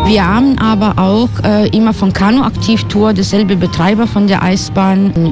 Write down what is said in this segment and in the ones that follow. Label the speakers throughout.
Speaker 1: Wir haben aber auch immer von Kanu-Aktivtour, derselbe Betreiber von der Eisbahn, ein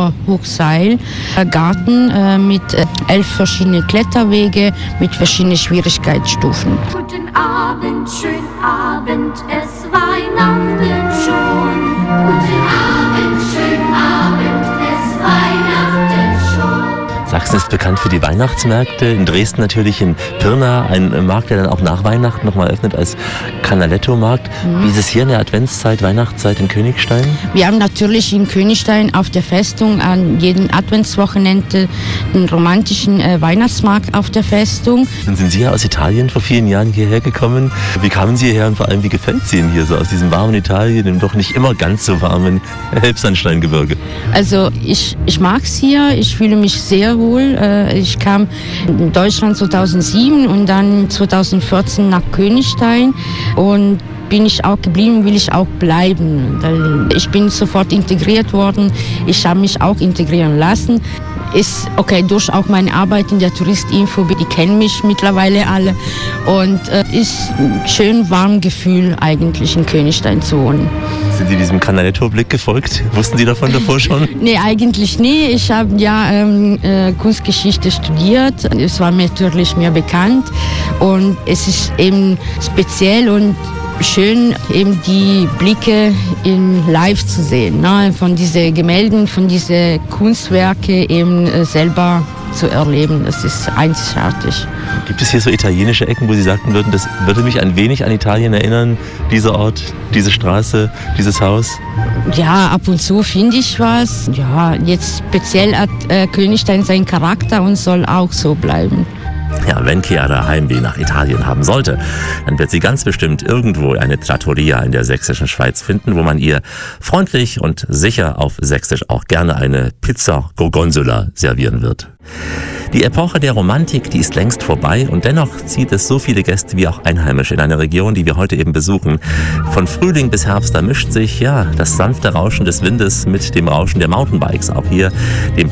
Speaker 1: Indoor-Hochseilgarten mit 11 verschiedenen Kletterwege mit verschiedenen Schwierigkeitsstufen.
Speaker 2: Guten Abend, schönen Abend, es Weihnachten schon. Guten Abend, schönen Abend, es Weihnachten schon.
Speaker 3: Sachsen ist bekannt für die Weihnachtsmärkte, in Dresden natürlich in Pirna, ein Markt, der dann auch nach Weihnachten nochmal öffnet als Canaletto-Markt. Wie ist es hier in der Adventszeit, Weihnachtszeit in Königstein?
Speaker 1: Wir haben natürlich in Königstein auf der Festung an jedem Adventswochenende einen romantischen Weihnachtsmarkt auf der Festung.
Speaker 3: Dann sind Sie ja aus Italien vor vielen Jahren hierher gekommen. Wie kamen Sie hierher und vor allem, wie gefällt es Ihnen hier so aus diesem warmen Italien, dem doch nicht immer ganz so warmen Elbsandsteingebirge?
Speaker 1: Also ich mag es hier, ich fühle mich sehr wohl. Ich kam in Deutschland 2007 und dann 2014 nach Königstein und bin ich auch geblieben, will ich auch bleiben. Ich bin sofort integriert worden, ich habe mich auch integrieren lassen. Ist okay, durch auch meine Arbeit in der Touristinfo, die kennen mich mittlerweile alle und ist ein schön warmes Gefühl eigentlich in Königstein zu wohnen.
Speaker 3: Sind Sie diesem Canaletto-Blick gefolgt? Wussten Sie davon davor schon?
Speaker 1: Nee, eigentlich nie. Ich habe ja Kunstgeschichte studiert. Es war natürlich mir bekannt und es ist eben speziell und schön, eben die Blicke in live zu sehen, ne? Von diesen Gemälden, von diesen Kunstwerke eben selber zu erleben. Das ist einzigartig.
Speaker 3: Gibt es hier so italienische Ecken, wo Sie sagten würden, das würde mich ein wenig an Italien erinnern, dieser Ort, diese Straße, dieses Haus?
Speaker 1: Ja, ab und zu finde ich was. Ja, jetzt speziell hat Königstein seinen Charakter und soll auch so bleiben.
Speaker 3: Ja, wenn Chiara Heimweh nach Italien haben sollte, dann wird sie ganz bestimmt irgendwo eine Trattoria in der sächsischen Schweiz finden, wo man ihr freundlich und sicher auf Sächsisch auch gerne eine Pizza Gorgonzola servieren wird. Die Epoche der Romantik, die ist längst vorbei und dennoch zieht es so viele Gäste wie auch Einheimische in eine Region, die wir heute eben besuchen. Von Frühling bis Herbst, da mischt sich ja das sanfte Rauschen des Windes mit dem Rauschen der Mountainbikes auch hier, dem